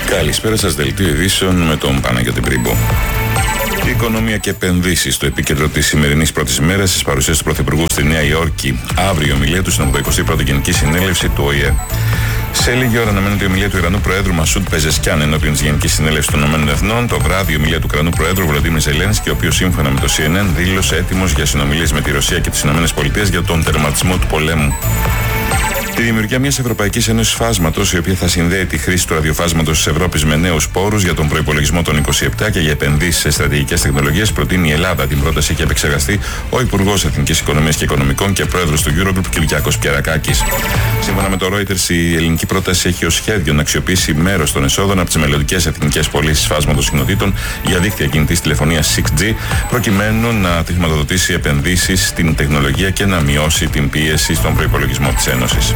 Καλησπέρα σας, δελτίο ειδήσεων με τον Παναγιώτη Μπρίμπο. Η οικονομία και επενδύσεις στο επίκεντρο της σημερινής πρώτης μέρας της παρουσίας του Πρωθυπουργού στη Νέα Υόρκη. Αύριο η ομιλία του στην 81η Γενική Συνέλευση του ΟΗΕ. Σε λίγη ώρα αναμένεται η ομιλία του Ιρανού Προέδρου Μασούντ Πεζεσκιάν ενώπιον της Γενικής Συνέλευσης των ΗΠΑ. Το βράδυ η ομιλία του Ουκρανού Προέδρου Βολοντίμιρ Ζελένσκι, ο οποίος σύμφωνα με το CNN δήλωσε έτοιμος για συνομιλίες με τη Ρωσία και τις ΗΠΑ για τον τερματισμό του πολέμου. Τη δημιουργία μιας Ευρωπαϊκής Ένωσης Φάσματος, η οποία θα συνδέει τη χρήση του ραδιοφάσματος της Ευρώπης με νέους πόρους για τον προϋπολογισμό των 27 και για επενδύσεις σε στρατηγικές τεχνολογίες, προτείνει η Ελλάδα. Την πρόταση έχει επεξεργαστεί ο Υπουργός Εθνικής Οικονομίας και Οικονομικών και Πρόεδρος του Eurogroup, Κυριάκος Πιερακάκης. Σύμφωνα με το Reuters, η ελληνική πρόταση έχει ως σχέδιο να αξιοποιήσει μέρος των εσόδων από τις μελλοντικές εθνικές πωλήσεις φάσματος συχνοτήτων για δίκτυα κινητής τηλεφωνίας 6G, προκειμένου να τη χρηματοδοτήσει επενδύσεις στην τεχνολογία και να μειώσει την πίεση στον προϋπολογισμό της Ένωσης.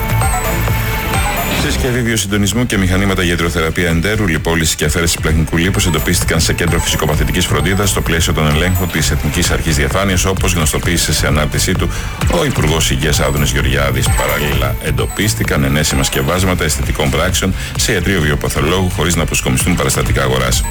Συσκευή βιοσυντονισμού και μηχανήματα για υδροθεραπεία εντέρου, λιπόλυση και αφαίρεση πλεχνικού λίπους εντοπίστηκαν σε κέντρο φυσικοπαθητικής φροντίδας στο πλαίσιο των ελέγχων της Εθνικής Αρχής Διαφάνειας, όπως γνωστοποίησε σε ανάρτησή του ο Υπουργός Υγείας Άδωνης Γεωργιάδης. Παράλληλα, εντοπίστηκαν ενέσιμα σκευάσματα αισθητικών πράξεων σε ιατρείο βιοπαθολόγου χωρίς να προσκομιστούν παραστατικά αγοράς.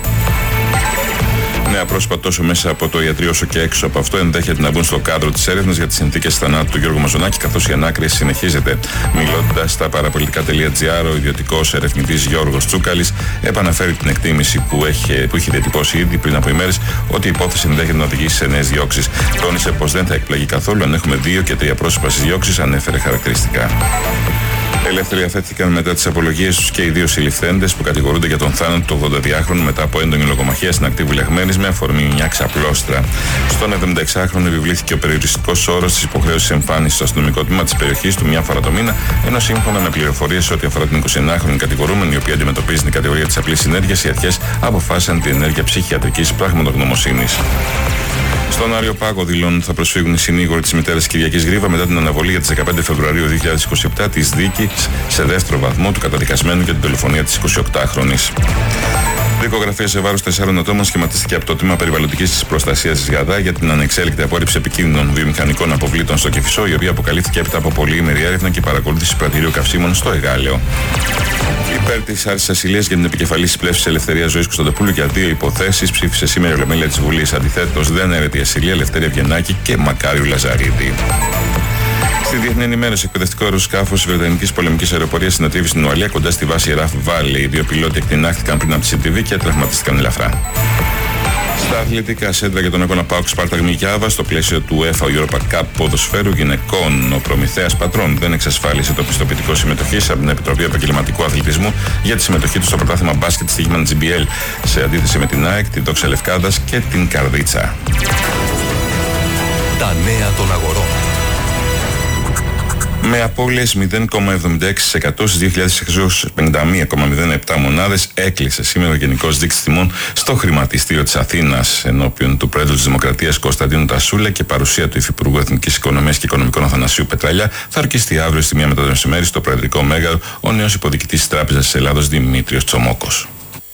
Νέα πρόσωπα τόσο μέσα από το ιατρείο όσο και έξω από αυτό ενδέχεται να μπουν στο κάδρο της έρευνας για τις συνθήκες θανάτου του Γιώργου Μαζονάκη, καθώς η ανάκριση συνεχίζεται. Μιλώντας στα παραπολιτικά.gr, ο ιδιωτικός ερευνητής Γιώργος Τσούκαλης επαναφέρει την εκτίμηση που είχε διατυπώσει ήδη πριν από ημέρες ότι η υπόθεση ενδέχεται να οδηγήσει σε νέες διώξεις. Τόνισε πως δεν θα εκπλαγεί καθόλου αν έχουμε 2 και 3 πρόσωπα στις διώξεις, ανέφερε χαρακτηριστικά. Ελεύθεροι αφέθηκαν μετά τις απολογίες τους και οι 2 συλληφθέντες που κατηγορούνται για τον θάνατο του 82χρονου μετά από έντονη λογομαχία στην ακτή Βουλιαγμένης με αφορμή μια ξαπλώστρα. Στον 76χρονο επιβλήθηκε ο περιοριστικός όρος της υποχρέωσης εμφάνισης στο αστυνομικό τμήμα της περιοχής του μια φορά το μήνα, ενώ σύμφωνα με πληροφορίες ό,τι αφορά την 21χρονη κατηγορούμενη, η οποία αντιμετωπίζει την κατηγορία της απλής συνέργειας, οι αρχές αποφάσισαν την ενέργεια ψυχιατρικής πραγματογνωμοσύνης. Στον Άριο Πάγο δηλώνουν θα προσφύγουν οι συνήγοροι της μητέρας Κυριακής Γρίβα μετά την αναβολή για τις 15 Φεβρουαρίου 2027 της δίκης σε δεύτερο βαθμό του καταδικασμένου για την δολοφονία της 28χρονης. Δικογραφία σε βάρος 4 ατόμων σχηματίστηκε από το Τμήμα Περιβαλλοντικής Προστασίας της ΓΑΔΑ για την ανεξέλεκτη απόρριψη επικίνδυνων βιομηχανικών αποβλήτων στο Κηφισό, η οποία αποκαλύφθηκε έπειτα από πολυήμερη έρευνα και παρακολούθηση πρατηρίου καυσίμων στο Εγάλεο. Υπέρ της άρσης ασυλίας για την επικεφαλής της Πλεύσης Ελευθερίας Ζωής Κωνσταντοπούλου για 2 υποθέσεις ψήφισε σήμερα η Ολομέλεια της Βουλής. Αντιθέτως, δεν έρεται η ασυλία Ελευθέρια Βιεννάκη και Μακάριου Λαζαρίδη. Στη διεθνή ενημέρωση, εκπαιδευτικό αεροσκάφος της Βρετανικής Πολεμικής Αεροπορίας συνοτρίβει στην Ουαλία κοντά στη βάση Ραφ Βάλι. Οι 2 πιλότοι εκτινάχθηκαν πριν από τη CTV και τραυματίστηκαν ελαφρά. Στα αθλητικά σέντρα για τον αγώνα ΠΑΟΚ Σπάρτακ Μιγιάβα στο πλαίσιο του UEFA Europa Cup ποδοσφαίρου γυναικών, ο προμηθέας Πατρών δεν εξασφάλισε το πιστοποιητικό συμμετοχής από την Επιτροπή Επαγγελματικού Αθλητισμού για τη συμμετοχή του στο πρωτάθλημα μπάσκετ στοίχημα GBL, σε αντίθεση με την ΑΕΚ, την Δόξα Λευκάδας και την Καρδίτσα. Τα νέα των αγορών. Με απώλειες 0,76% στις 2.651,07 μονάδες έκλεισε σήμερα ο Γενικός Δείκτης Τιμών στο χρηματιστήριο της Αθήνας ενώπιον του Πρόεδρου της Δημοκρατίας Κωνσταντίνου Τασούλα και παρουσία του Υφυπουργού Εθνικής Οικονομίας και Οικονομικών Αθανασίου Πετραλιά. Θα ορκιστεί αύριο στη 1 μετά το μεσημέρι στο Προεδρικό Μέγαρο ο νέος υποδιοικητής της Τράπεζας της Ελλάδος Δημήτριος Τσομόκος.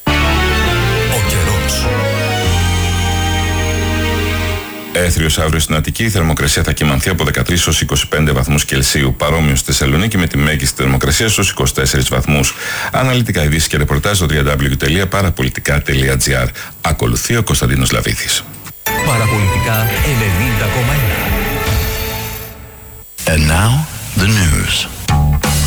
Έθριος αύριο στην Αττική, η θερμοκρασία θα κυμανθεί από 13 ως 25 βαθμούς Κελσίου, παρόμοιο στη Θεσσαλονίκη με τη μέγιστη θερμοκρασία στους 24 βαθμούς. Αναλυτικά ειδήσεις και ρεπορτάζ στο www.parapolitica.gr. Ακολουθεί ο Κωνσταντίνος Λαβήθης. Παραπολιτικά 90,1. And now the news.